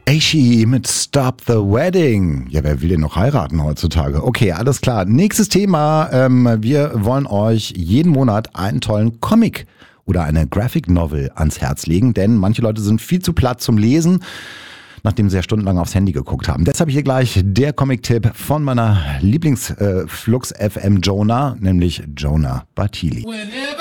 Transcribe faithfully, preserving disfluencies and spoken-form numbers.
Aishi mit Stop the Wedding. Ja, wer will denn noch heiraten heutzutage? Okay, alles klar. Nächstes Thema. Ähm, wir wollen euch jeden Monat einen tollen Comic oder eine Graphic Novel ans Herz legen, denn manche Leute sind viel zu platt zum Lesen, nachdem sie ja stundenlang aufs Handy geguckt haben. Deshalb hier gleich der Comic-Tipp von meiner Lieblings-Flux-F M Jonah, nämlich Jonah Bartili.